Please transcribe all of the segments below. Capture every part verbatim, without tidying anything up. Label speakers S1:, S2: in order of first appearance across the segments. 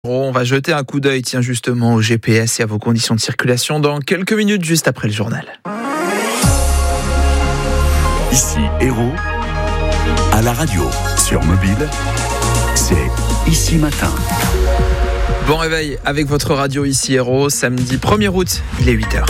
S1: On va jeter un coup d'œil, tiens, justement, au G P S et à vos conditions de circulation dans quelques minutes, juste après le journal.
S2: Ici, Héros, à la radio, sur mobile, c'est Ici Matin.
S1: Bon réveil avec votre radio Ici Héros, samedi premier août, il est huit heures.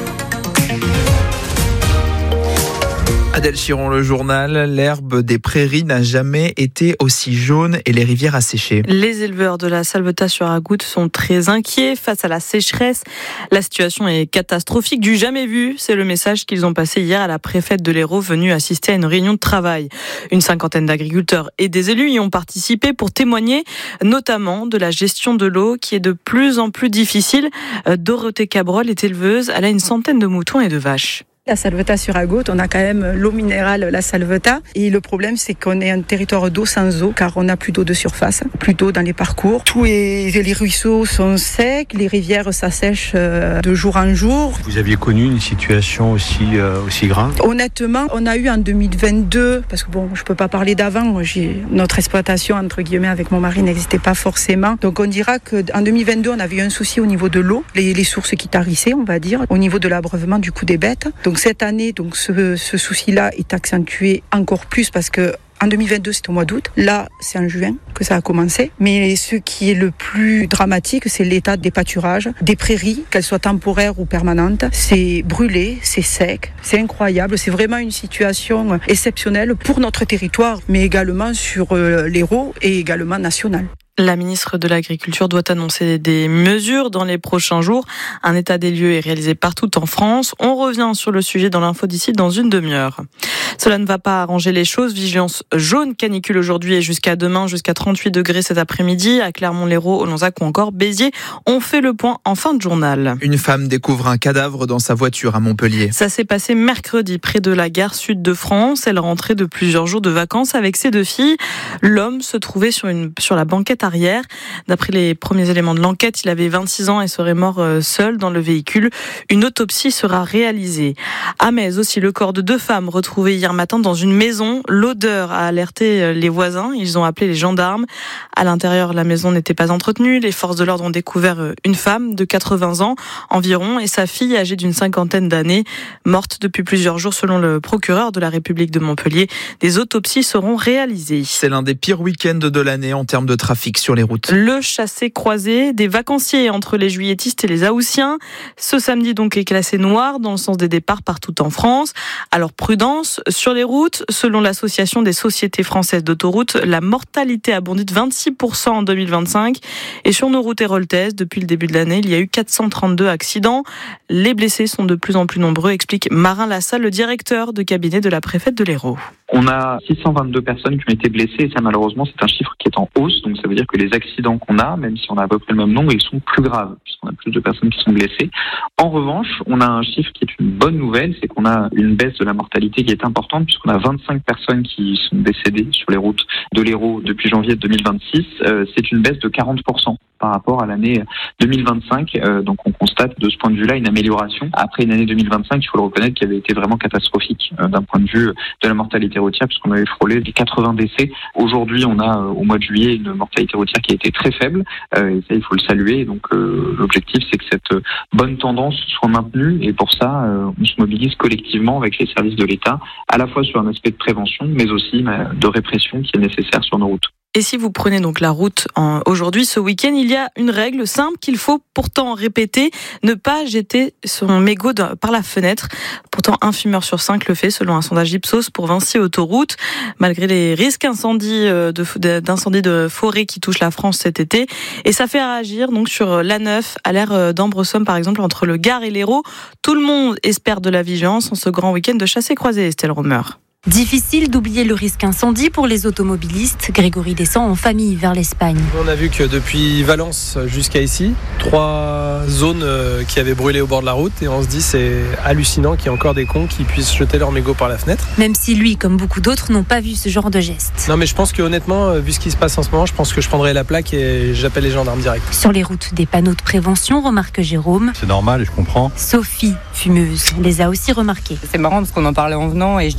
S1: Adèle Chiron, le journal. L'herbe des prairies n'a jamais été aussi jaune et les rivières asséchées.
S3: Les éleveurs de la Salvetat-sur-Agout sont très inquiets face à la sécheresse. La situation est catastrophique, du jamais vu. C'est le message qu'ils ont passé hier à la préfète de l'Hérault, venue assister à une réunion de travail. Une cinquantaine d'agriculteurs et des élus y ont participé pour témoigner notamment de la gestion de l'eau qui est de plus en plus difficile. Dorothée Cabrol est éleveuse, elle a une centaine de moutons et de vaches.
S4: La Salvetat-sur-Agout, on a quand même l'eau minérale, la Salvetat. Et le problème, c'est qu'on est un territoire d'eau sans eau, car on n'a plus d'eau de surface, plus d'eau dans les parcours. Tous les, les ruisseaux sont secs, les rivières s'assèchent de jour en jour.
S5: Vous aviez connu une situation aussi, euh, aussi grave ?
S4: Honnêtement, on a eu en deux mille vingt-deux, parce que bon, je peux pas parler d'avant, j'ai, notre exploitation, entre guillemets, avec mon mari n'existait pas forcément. Donc on dira qu'en deux mille vingt-deux, on avait eu un souci au niveau de l'eau, les, les sources qui tarissaient, on va dire, au niveau de l'abreuvement du coup des bêtes. Donc cette année, donc ce, ce souci-là est accentué encore plus parce que en deux mille vingt-deux, c'est au mois d'août. Là, c'est en juin que ça a commencé. Mais ce qui est le plus dramatique, c'est l'état des pâturages, des prairies, qu'elles soient temporaires ou permanentes. C'est brûlé, c'est sec, c'est incroyable. C'est vraiment une situation exceptionnelle pour notre territoire, mais également sur l'Hérault et également national.
S3: La ministre de l'Agriculture doit annoncer des mesures dans les prochains jours. Un état des lieux est réalisé partout en France. On revient sur le sujet dans l'info d'ici dans une demi-heure. Cela ne va pas arranger les choses. Vigilance jaune canicule aujourd'hui et jusqu'à demain, jusqu'à trente-huit degrés cet après-midi. À Clermont-Lérault, Olonzac ou encore Béziers. On fait le point en fin de journal.
S1: Une femme découvre un cadavre dans sa voiture à Montpellier.
S3: Ça s'est passé mercredi près de la gare sud de France. Elle rentrait de plusieurs jours de vacances avec ses deux filles. L'homme se trouvait sur, une, sur la banquette arrière. D'après les premiers éléments de l'enquête, il avait vingt-six ans et serait mort seul dans le véhicule. Une autopsie sera réalisée. À Metz aussi, le corps de deux femmes retrouvées hier matin dans une maison. L'odeur a alerté les voisins. Ils ont appelé les gendarmes. À l'intérieur, la maison n'était pas entretenue. Les forces de l'ordre ont découvert une femme de quatre-vingts ans environ et sa fille âgée d'une cinquantaine d'années, morte depuis plusieurs jours selon le procureur de la République de Montpellier. Des autopsies seront réalisées.
S1: C'est l'un des pires week-ends de l'année en termes de trafic sur les routes.
S3: Le chassé-croisé des vacanciers entre les juilletistes et les Haussiens. Ce samedi donc est classé noir dans le sens des départs partout en France. Alors prudence sur les routes. Selon l'association des sociétés françaises d'autoroutes, la mortalité a bondi de vingt-six pour cent en deux mille vingt-cinq. Et sur nos routes héroltaises, depuis le début de l'année, il y a eu quatre cent trente-deux accidents. Les blessés sont de plus en plus nombreux, explique Marin Lassalle, le directeur de cabinet de la préfète de l'Hérault.
S6: On a six cent vingt-deux personnes qui ont été blessées et ça malheureusement c'est un chiffre qui est en hausse, donc ça veut dire que les accidents qu'on a, même si on a à peu près le même nombre, ils sont plus graves puisqu'on a plus de personnes qui sont blessées. En revanche, on a un chiffre qui est une bonne nouvelle, c'est qu'on a une baisse de la mortalité qui est importante puisqu'on a vingt-cinq personnes qui sont décédées sur les routes de l'Hérault depuis janvier deux mille vingt-six. Euh, c'est une baisse de quarante pour cent par rapport à l'année deux mille vingt-cinq. Euh, donc on constate de ce point de vue-là une amélioration. Après une année deux mille vingt-cinq, il faut le reconnaître, qui avait été vraiment catastrophique euh, d'un point de vue de la mortalité routière puisqu'on avait frôlé les quatre-vingts décès. Aujourd'hui, on a euh, au mois de juillet une mortalité routière qui a été très faible euh, et ça, il faut le saluer. Donc euh, l'objectif, c'est que cette euh, bonne tendance soit maintenue et pour ça, euh, on se mobilise collectivement avec les services de l'État, à la fois sur un aspect de prévention, mais aussi euh, de répression qui est nécessaire sur nos routes.
S3: Et si vous prenez donc la route en, aujourd'hui, ce week-end, il y a une règle simple qu'il faut pourtant répéter, ne pas jeter son mégot de, par la fenêtre. Pourtant, un fumeur sur cinq le fait, selon un sondage Ipsos pour Vinci Autoroute. Malgré les risques incendie de, d'incendie de forêt qui touchent la France cet été. Et ça fait réagir donc sur l'A neuf, à l'ère d'Ambresomme, par exemple, entre le Gard et l'Hérault. Tout le monde espère de la vigilance en ce grand week-end de chassé-croisé, Estelle Romer.
S7: Difficile d'oublier le risque incendie pour les automobilistes. Grégory descend en famille vers l'Espagne.
S8: On a vu que depuis Valence jusqu'à ici, trois zones qui avaient brûlé au bord de la route et on se dit c'est hallucinant qu'il y ait encore des cons qui puissent jeter leur mégot par la fenêtre.
S7: Même si lui, comme beaucoup d'autres, n'ont pas vu ce genre de geste.
S8: Non mais je pense que honnêtement, vu ce qui se passe en ce moment, je pense que je prendrai la plaque et j'appelle les gendarmes direct.
S7: Sur les routes, des panneaux de prévention, remarque Jérôme.
S5: C'est normal, je comprends.
S7: Sophie, fumeuse, les a aussi remarqués.
S9: C'est marrant parce qu'on en parlait en venant et je disais, je voyais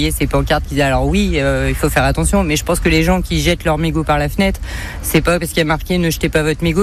S9: voyais ces pancartes qui disaient alors oui, euh, il faut faire attention, mais je pense que les gens qui jettent leur mégot par la fenêtre, c'est pas parce qu'il y a marqué ne jetez pas votre mégot.